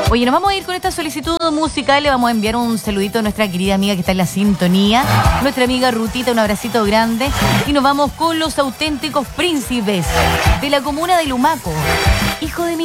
Oye, nos vamos a ir con esta solicitud musical. Le vamos a enviar un saludito a nuestra querida amiga que está en la sintonía, nuestra amiga Rutita, un abracito grande. Y nos vamos con Los Auténticos Príncipes, de la comuna de Lumaco. Hijo de mi